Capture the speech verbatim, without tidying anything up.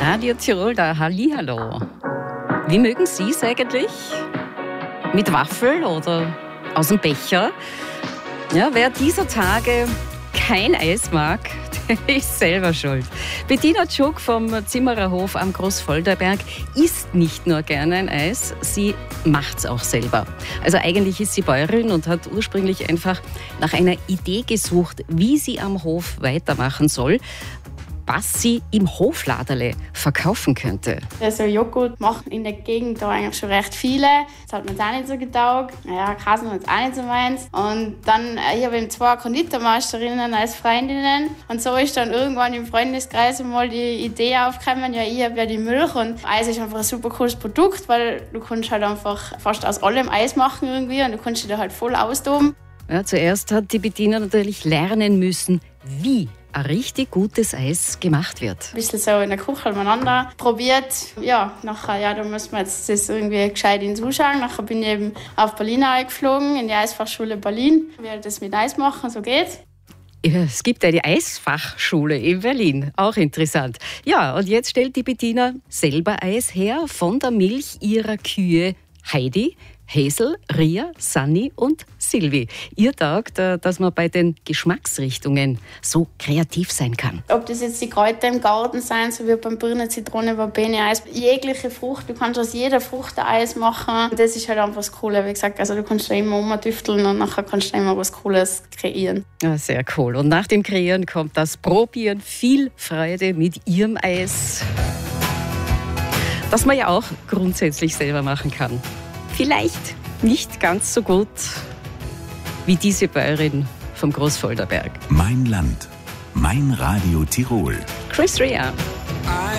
Radio Tirol, da Hallihallo. Wie mögen Sie es eigentlich? Mit Waffel oder aus dem Becher? Ja, wer dieser Tage kein Eis mag, der ist selber schuld. Bettina Tschuk vom Zimmererhof am Großfolderberg isst nicht nur gerne ein Eis, sie macht's auch selber. Also eigentlich ist sie Bäuerin und hat ursprünglich einfach nach einer Idee gesucht, wie sie am Hof weitermachen soll, was sie im Hofladerle verkaufen könnte. Also Joghurt machen in der Gegend da eigentlich schon recht viele. Das hat mir jetzt auch nicht so getaugt. Naja, Kassen war jetzt auch nicht so meins. Und dann, ich habe eben zwei Konditormeisterinnen als Freundinnen. Und so ist dann irgendwann im Freundeskreis mal die Idee aufgekommen, ja, ich habe ja die Milch und Eis ist einfach ein super cooles Produkt, weil du kannst halt einfach fast aus allem Eis machen irgendwie und du kannst dich da halt voll austoben. Ja, zuerst hat die Bettina natürlich lernen müssen, wie ein richtig gutes Eis gemacht wird. Ein bisschen so in der Küche miteinander probiert. Ja, nachher, ja, da muss man jetzt das irgendwie gescheit hinzuschauen. Nachher bin ich eben auf Berlin eingeflogen, in die Eisfachschule Berlin. Wie das mit Eis machen, so geht's. Ja, es gibt eine Eisfachschule in Berlin, auch interessant. Ja, und jetzt stellt die Bettina selber Eis her von der Milch ihrer Kühe Heidi, Hazel, Ria, Sunny und Silvi. Ihr taugt, dass man bei den Geschmacksrichtungen so kreativ sein kann. Ob das jetzt die Kräuter im Garten sein, so wie beim Birne, Zitrone, Verbene Eis, jegliche Frucht, du kannst aus jeder Frucht ein Eis machen. Das ist halt einfach das Coole, wie gesagt, also du kannst da immer umtüfteln und nachher kannst du immer was Cooles kreieren. Ja, sehr cool. Und nach dem Kreieren kommt das Probieren, viel Freude mit ihrem Eis, das man ja auch grundsätzlich selber machen kann. Vielleicht nicht ganz so gut wie diese Bäuerin vom Großfolderberg. Mein Land, mein Radio Tirol. Chris Rea. I